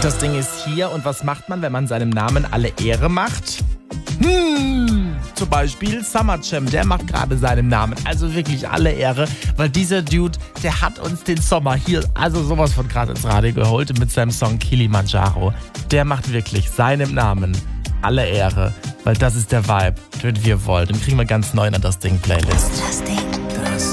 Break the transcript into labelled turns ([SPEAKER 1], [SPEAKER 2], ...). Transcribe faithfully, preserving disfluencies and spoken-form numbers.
[SPEAKER 1] Das Ding ist hier. Und was macht man, wenn man seinem Namen alle Ehre macht? Hm, zum Beispiel Summer Jam, der macht gerade seinem Namen also wirklich alle Ehre, weil dieser Dude, der hat uns den Sommer hier also sowas von gerade ins Radio geholt mit seinem Song Kilimanjaro. Der macht wirklich seinem Namen alle Ehre, weil das ist der Vibe, den wir wollen. Den kriegen wir ganz neu in das Ding Playlist.
[SPEAKER 2] Das Ding.